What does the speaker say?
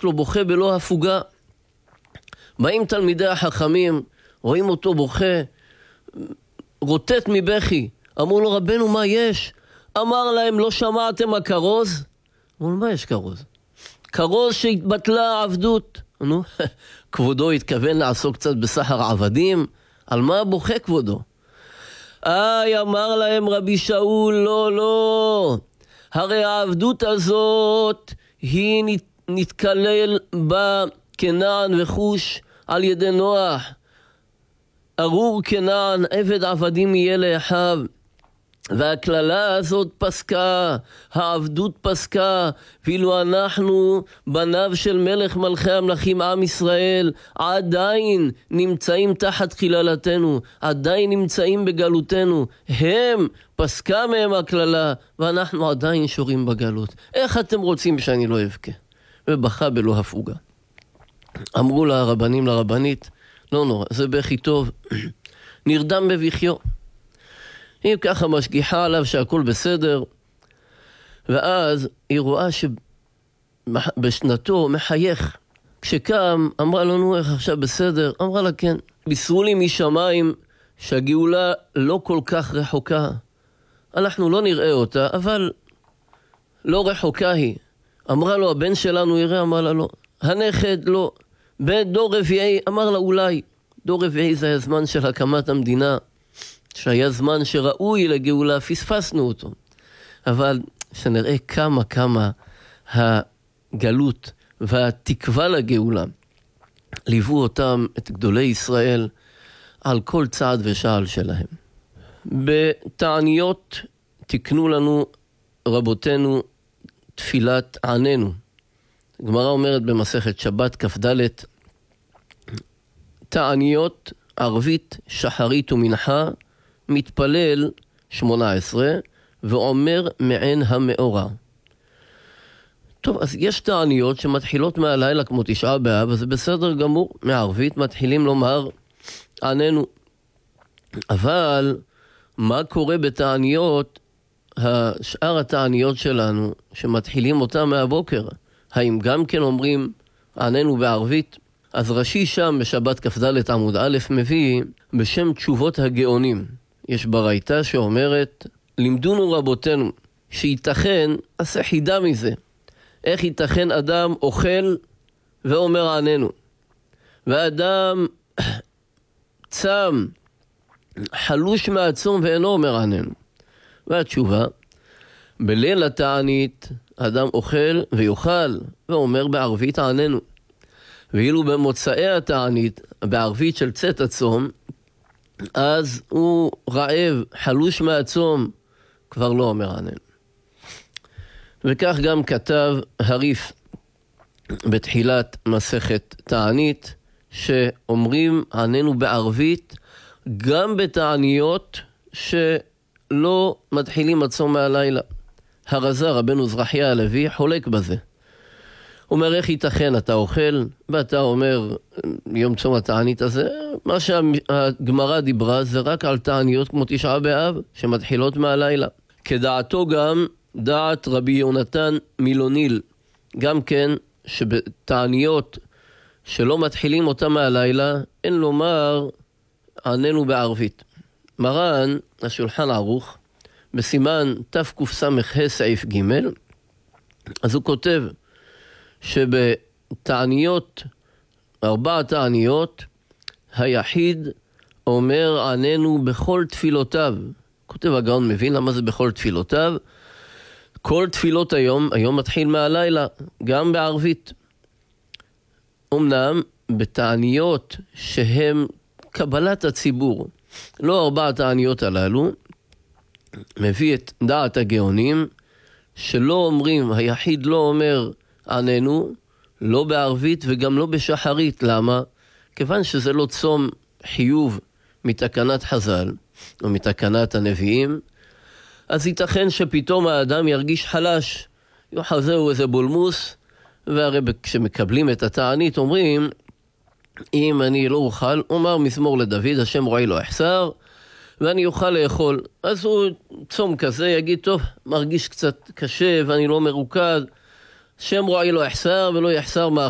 יש לו בוכה בלא הפוגה. באים תלמידי החכמים, רואים אותו בוכה, רוטט מבכי. אמרו לו, רבנו, מה יש? אמר להם, לא שמעתם הכרוז? אמרו לו, מה יש כרוז? כרוז שהתבטלה העבדות. נו, כבודו התכוון לעסוק קצת בסחר עבדים? על מה בוכה כבודו? אמר להם רבי שאול, לא. הרי העבדות הזאת היא נתקלל בה כנען וחוש על ידי נוח. ארור כנען, עבד עבדים יהיה לאחיו. והכללה הזאת פסקה, העבדות פסקה, ואילו אנחנו, בניו של מלך מלכי המלכים עם ישראל, עדיין נמצאים תחת חללתנו, עדיין נמצאים בגלותנו. הם, פסקה מהם הכללה, ואנחנו עדיין שורים בגלות. איך אתם רוצים שאני לא אבכה? ובכה בלא הפוגה. אמרו לה הרבנים לרבנית, לא נורא, זה בכי טוב, נרדם בבכיו. היא ככה משגיחה עליו שהכל בסדר, ואז היא רואה שבשנתו מחייך. כשקם, אמרה לו, נו, איך עכשיו בסדר? אמרה לה, כן. בישרו לי משמיים שהגאולה לא כל כך רחוקה. אנחנו לא נראה אותה, אבל לא רחוקה היא. אמרה לו, הבן שלנו יראה? אמרה לה, לא. הנכד, לא. בדור רביעי, אמר לה, אולי. דור רביעי זה הזמן של הקמת המדינה, שהיה זמן שראוי לגאולה, פספסנו אותו. אבל שנראה כמה הגלות והתקווה לגאולה ליוו אותם, את גדולי ישראל, על כל צעד ושעל שלהם. בתעניות תקנו לנו רבותינו תפילת עננו. הגמרא אומרת במסכת שבת כ"ד, תעניות ערבית, שחרית ומנחה, מתפלל 18 ואומר מעין המאורע. טוב, אז יש תעניות שמתחילות מהלילה כמו תשעה באב, אז זה בסדר גמור. מערבית מתחילים לומר עננו. אבל מה קורה בתעניות, שאר התעניות שלנו שמתחילים אותם מהבוקר? האם גם כן אומרים עננו בערבית? אז רש"י שם בשבת כ"ד עמוד א' מביא בשם תשובות הגאונים. יש ברייתא שאומרת, לימדונו רבותינו שייתכן, עשה חידה מזה, איך ייתכן אדם אוכל ואומר עננו, ואדם צם חלוש מהצום ואינו אומר עננו? והתשובה, בליל התענית אדם אוכל ויאכל ואומר בערבית עננו, ואילו במוצאי התענית בערבית של צאת הצום, אז הוא רעב, חלוש מהצום, כבר לא אומר עננו. וכך גם כתב הריף בתחילת מסכת תענית, שאומרים עננו בערבית גם בתעניות שלא מתחילים הצום מהלילה. הרזה רבנו זרחיה הלוי חולק בזה. אומר, איך ייתכן, אתה אוכל ואתה אומר יום צום התענית הזה? מה שהגמרא דיברה זה רק על תעניות כמו תשעה באב שמתחילות מהלילה. כדעתו גם דעת רבי יונתן מילוניל, גם כן שבתעניות שלא מתחילים אותה מהלילה אין לומר עננו בערבית. מרן השולחן ערוך בסימן תקס"ה סעיף ג', אז הוא כותב שבתעניות, 4 תעניות, היחיד אומר עננו בכל תפילותיו. כותב הגאון מבין למה זה בכל תפילותיו. כל תפילות היום מתחיל מהלילה, גם בערבית. אמנם בתעניות שהם קבלת הציבור, לא 4 תעניות הללו, מביא את דעת הגאונים, שלא אומרים, היחיד לא אומר עננו, לא בערבית וגם לא בשחרית. למה? כיוון שזה לא צום חיוב מתקנת חז"ל, או מתקנת הנביאים, אז ייתכן שפתאום האדם ירגיש חלש, יוחזהו איזה בולמוס, והרי כשמקבלים את התענית אומרים, אם אני לא אוכל, אומר מזמור לדוד, השם רואי לא אחסר, ואני אוכל לאכול. אז הוא צום כזה יגיד, טוב, מרגיש קצת קשה ואני לא מרוכז, שם רואי לא יחסר ולא יחסר